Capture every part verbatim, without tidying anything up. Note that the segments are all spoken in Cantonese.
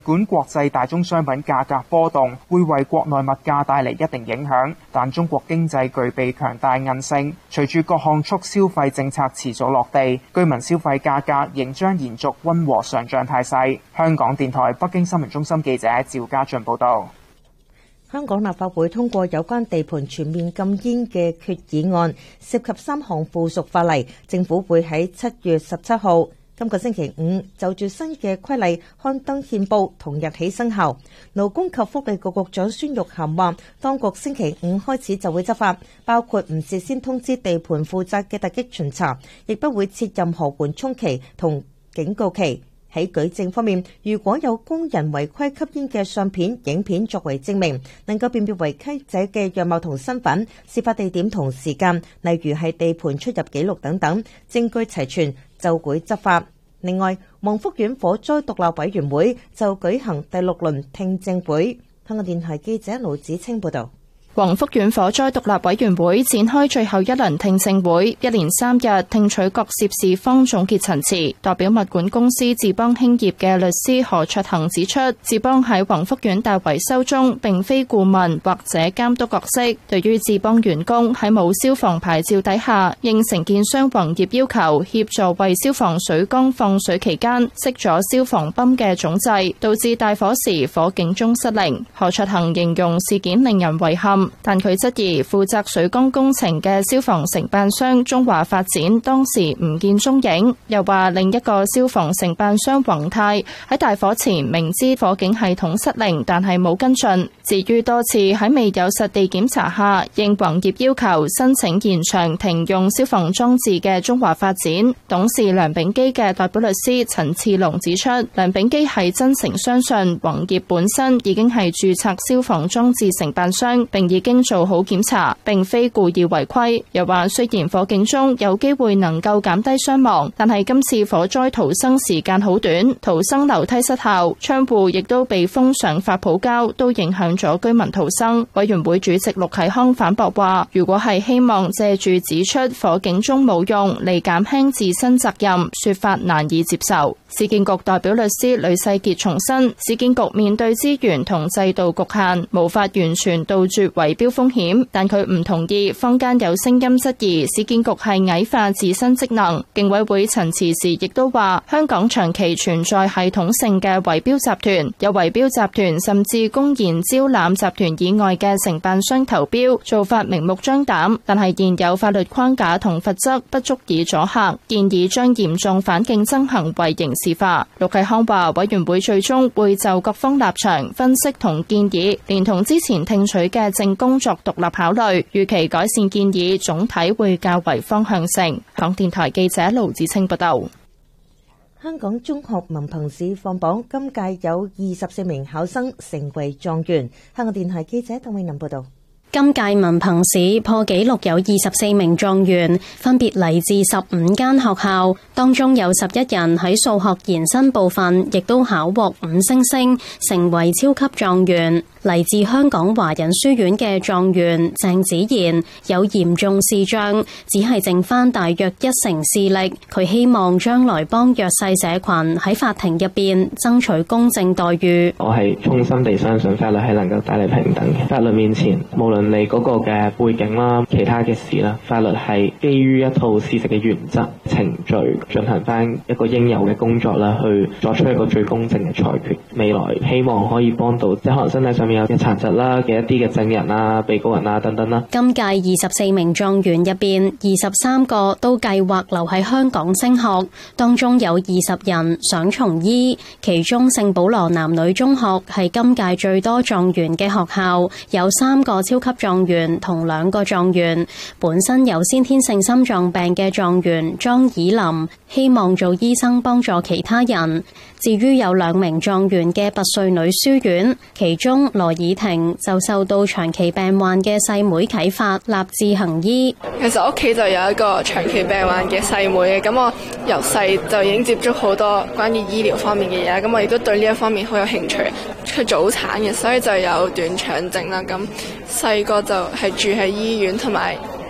管國際大宗商品價格波動會為國內物價帶嚟一定影響，但中國經濟具備強大韌性，隨住各項促消費政策遲早落地，居民消費價格仍將延續溫和上漲態勢。香港電台北京新聞中心記者趙家俊報道。 香港立法會通過有關地盤全面禁煙嘅決議案，涉及三項附屬法例，政府會喺七月十七號今個星期五就住新嘅規例刊登憲報，同日起生效。勞工及福利局局長孫玉菡話，當局星期五開始就會執法，包括唔事先通知地盤負責嘅突擊巡查，亦不會設任何緩衝期同警告期。喺舉證方面，如果有工人違規吸煙嘅相片、影片作為證明，能夠辨別違規者嘅樣貌同身份、事發地點同時間，例如係地盤出入記錄等等，證據齊全就會執法。另外，黃福苑火災獨立委員會就舉行第六輪聽證會。香港電台記者盧子清報道。 黃福苑火災獨立委員會展開最後一輪聽證會，一連三日聽取各涉事方總結陳詞。代表物管公司智邦興業嘅律師何卓恒指出，智邦喺黃福苑大維修中並非顧問或者監督角色。對於智邦員工喺冇消防牌照底下，應承建商宏業要求協助為消防水缸放水期間熄咗消防泵嘅總掣，導致大火時火警鐘失靈。何卓恒形容事件令人遺憾，但佢質疑負責水缸工程嘅消防承辦商中華發展當時唔見蹤影，又話另一個消防承辦商宏泰喺大火前明知火警系統失靈，但係冇跟進。至於多次喺未有實地檢查下，應宏業要求申請延長停用消防裝置嘅中華發展董事梁秉基嘅代表律師陳次龍指出，梁秉基係真誠相信宏業本身已經係註冊消防裝置承辦商，並已經做好檢查，並非故意違規。又話雖然火警中有機會能夠減低傷亡，但係今次火災逃生時間好短，逃生樓梯失效，窗戶亦都被封上發泡膠，都影響咗居民逃生。委員會主席陸啟康反駁話，如果係希望借住指出火警鐘冇用嚟減輕自身責任，說法難以接受。市建局代表律師呂世傑重申，市建局面對資源同制度局限，無法完全杜絕圍標風險，但佢唔同意坊間有聲音質疑市建局係矮化自身職能。競委會陳詞時亦都話，香港長期存在系統性嘅圍標集團，有圍標集團甚至公然招攬集團以外嘅承辦商投標，做法明目張膽，但係現有法律框架同罰則不足以阻嚇，建議將嚴重反競爭行為刑事化。陸啟康話，委員會最終會就各方立場分析同建議，連同之前聽取嘅證供作獨立考慮，預期改善建議總體會較為方向性。香港電台記者盧子清報道。 香港中學文憑試放榜，今屆有二十四名考生成為狀元。香港電台記者鄧永林報道。 今屆文憑試破紀錄，有二十四名狀元，分別嚟自十五間學校，當中有十一人喺數學延伸部分亦都考獲五星星，成為超級狀元。嚟自香港華仁書院嘅狀元鄭子賢有嚴重視障，只係剩翻大約一成視力。佢希望將來幫弱勢社群喺法庭入邊爭取公正待遇。 我係衷心地相信法律係能夠帶嚟平等嘅。法律面前，無論你嗰個嘅背景啦、其他嘅事啦，法律係基於一套事實嘅原則、程序進行翻一個應有嘅工作啦，去作出一個最公正嘅裁決。未來希望可以幫到即係可能身體上面有嘅殘疾啦嘅一啲嘅證人啊、被告人啊等等啦。 今屆二十四名狀元入邊，二十三個都計劃留喺香港升學，當中有二十人想從醫。其中聖保羅男女中學係今屆最多狀元嘅學校，有三個超級狀元同兩個狀元。本身有先天性心臟病嘅狀元莊以林，希望做醫生幫助其他人。至於有兩名狀元嘅拔萃女書院，其中羅以婷就受到長期病患嘅細妹啟發，立志行醫。 其實屋企就有一個長期病患嘅細妹嘅，咁我由細就已經接觸好多關於醫療方面嘅嘢，咁我亦都對呢一方面好有興趣。佢早產嘅，所以就有短腸症啦。咁細個就係住喺醫院，同埋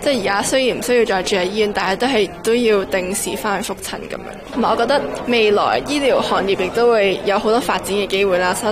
即係而家雖然唔需要再住喺醫院，但係都係都要定時翻去覆診咁樣。同埋我覺得未來醫療行業亦都會有好多發展嘅機會啦。